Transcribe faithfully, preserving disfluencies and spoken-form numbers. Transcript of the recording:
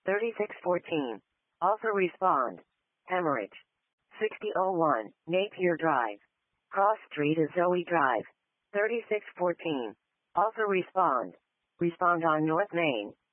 thirty-six fourteen. Also respond. Hemorrhage. sixty oh one, Napier Drive. Cross Street is Zoe Drive. thirty-six fourteen. Also respond. Respond on North Main.